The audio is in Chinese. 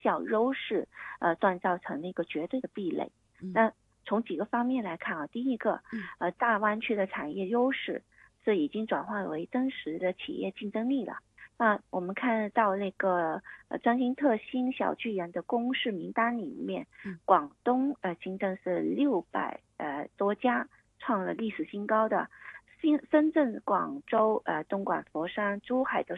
较优势，锻造成了一个绝对的壁垒。那从几个方面来看啊，第一个，大湾区的产业优势是已经转化为真实的企业竞争力了。那我们看到那个专精特新小巨人的公示名单里面，广东新增是600多家，创了历史新高的。深圳、广州、东莞、佛山、珠海的